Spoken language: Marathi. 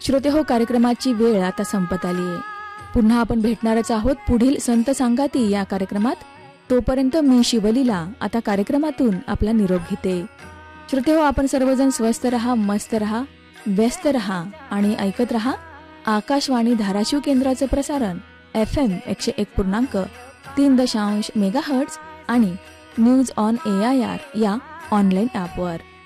श्रोते हो, कार्यक्रमाची वेळ आता संपत आली आहे. पुन्हा आपण भेटणारच आहोत पुढील संत सांगाती या कार्यक्रमात. तोपर्यंत मी शिवलीला आता कार्यक्रमातून आपला निरोप घेते. श्रोते हो, आपण सर्वजण स्वस्थ रहा, मस्त रहा, व्यस्त रहा आणि ऐकत रहा आकाशवाणी धाराशिव केंद्राचं प्रसारण FM 101.3 मेगाहर्ट्झ आणि न्यूज ऑन AIR या ऑनलाईन ॲपवर.